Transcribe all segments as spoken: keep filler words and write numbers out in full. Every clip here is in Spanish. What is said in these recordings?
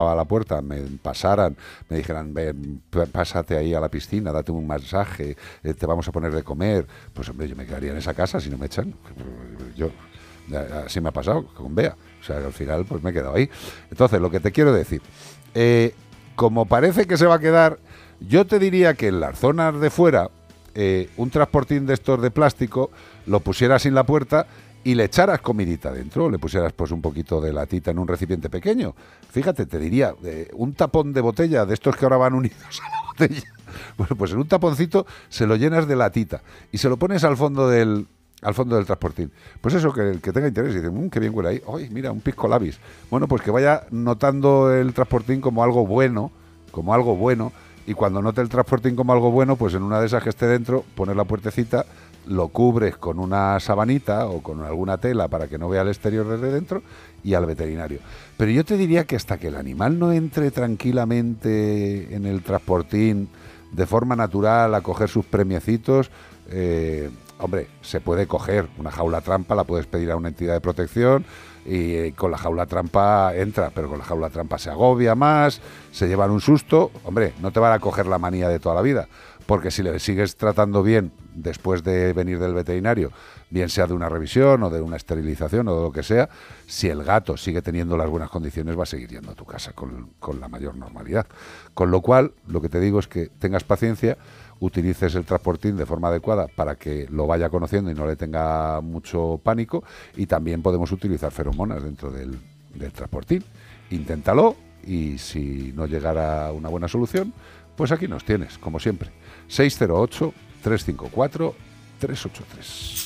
a la puerta, me pasaran, me dijeran, ven, pásate ahí a la piscina, date un masaje, eh, te vamos a poner de comer, pues hombre, yo me quedaría en esa casa si no me echan. Yo, así me ha pasado con Bea. O sea, al final pues me he quedado ahí. Entonces, lo que te quiero decir, eh, como parece que se va a quedar, yo te diría que en las zonas de fuera, eh, un transportín de estos de plástico, lo pusieras en la puerta y le echaras comidita dentro, le pusieras pues un poquito de latita en un recipiente pequeño. Fíjate, te diría, eh, un tapón de botella, de estos que ahora van unidos a la botella, bueno, pues en un taponcito se lo llenas de latita y se lo pones al fondo del al fondo del transportín. Pues eso, que el que tenga interés y dice, mmm, qué bien huele ahí, ¡ay, mira, un pisco labis! Bueno, pues que vaya notando el transportín como algo bueno, como algo bueno, y cuando note el transportín como algo bueno, pues en una de esas que esté dentro, pones la puertecita, lo cubres con una sabanita o con alguna tela para que no vea el exterior desde dentro y al veterinario. Pero yo te diría que hasta que el animal no entre tranquilamente en el transportín de forma natural a coger sus premiecitos, eh, hombre, se puede coger una jaula trampa, la puedes pedir a una entidad de protección y eh, con la jaula trampa entra, pero con la jaula trampa se agobia más, se llevan un susto, hombre, no te van a coger la manía de toda la vida. Porque si le sigues tratando bien después de venir del veterinario, bien sea de una revisión o de una esterilización o de lo que sea, si el gato sigue teniendo las buenas condiciones, va a seguir yendo a tu casa con, con la mayor normalidad. Con lo cual, lo que te digo es que tengas paciencia, utilices el transportín de forma adecuada para que lo vaya conociendo y no le tenga mucho pánico, y también podemos utilizar feromonas dentro del, del transportín. Inténtalo y si no llegara a una buena solución, pues aquí nos tienes, como siempre. seis cero ocho, tres cinco cuatro, tres ocho tres.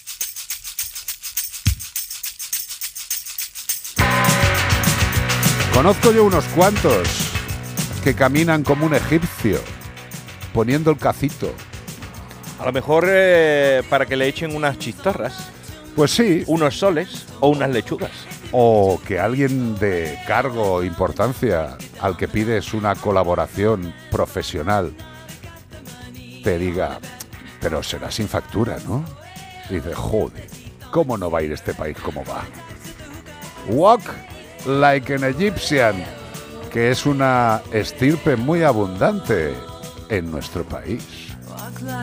Conozco yo unos cuantos que caminan como un egipcio, poniendo el cacito. A lo mejor eh, para que le echen unas chistorras. Pues sí. Unos soles o unas lechugas. O que alguien de cargo o importancia al que pides una colaboración profesional te diga, pero será sin factura, ¿no? Y dice, joder, ¿cómo no va a ir este país como va? Walk like an Egyptian, que es una estirpe muy abundante en nuestro país.